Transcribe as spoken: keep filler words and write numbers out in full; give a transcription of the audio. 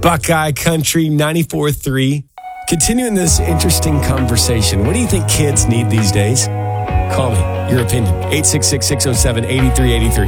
Buckeye Country ninety-four three. Continuing this interesting conversation, what do you think kids need these days? Call me. Your opinion. eight six six, six oh seven, eight three eight three.